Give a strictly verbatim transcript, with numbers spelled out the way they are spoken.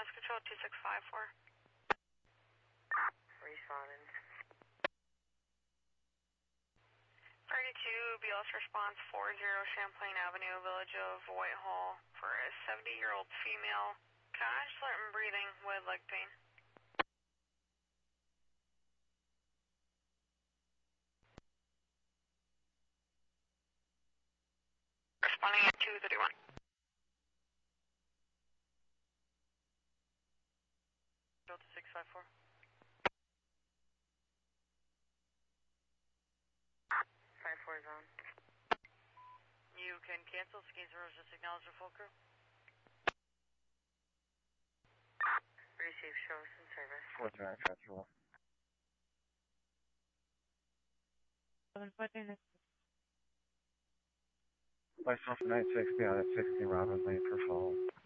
Mass Control two six five four. Responding. thirty-two, B L S response four zero Champlain Avenue, Village of Whitehall, for a seventy-year-old female. Constant breathing with leg pain. Responding at two thirty-one. Delta six five four. five four is on. You can cancel. Ski zero, just acknowledge the full crew. Receive, show us in service. four drive, Federal. Myself, nine sixty out at sixty Robin Lane for fall.